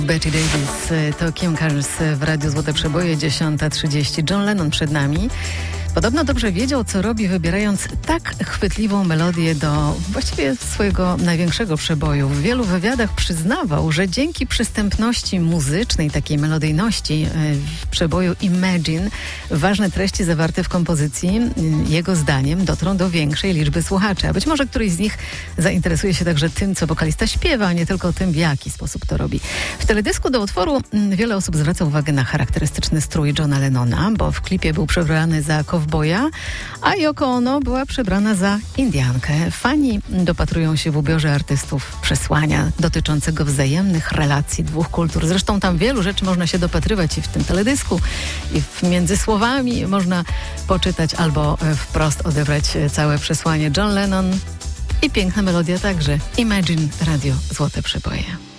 Betty Davis, to Kim Carnes w Radiu Złote Przeboje, 10:30. John Lennon przed nami. Podobno dobrze wiedział, co robi, wybierając tak chwytliwą melodię do właściwie swojego największego przeboju. W wielu wywiadach przyznawał, że dzięki przystępności muzycznej, takiej melodyjności w przeboju Imagine, ważne treści zawarte w kompozycji, jego zdaniem, dotrą do większej liczby słuchaczy. A być może któryś z nich zainteresuje się także tym, co wokalista śpiewa, a nie tylko tym, w jaki sposób to robi. W teledysku do utworu wiele osób zwraca uwagę na charakterystyczny strój Johna Lennona, bo w klipie był przebrany za kowboja, a Yoko Ono była przebrana za Indiankę. Fani dopatrują się w ubiorze artystów przesłania dotyczącego wzajemnych relacji dwóch kultur. Zresztą tam wielu rzeczy można się dopatrywać i w tym teledysku, i między słowami można poczytać albo wprost odebrać całe przesłanie. John Lennon i piękna melodia także. Imagine, Radio Złote Przeboje.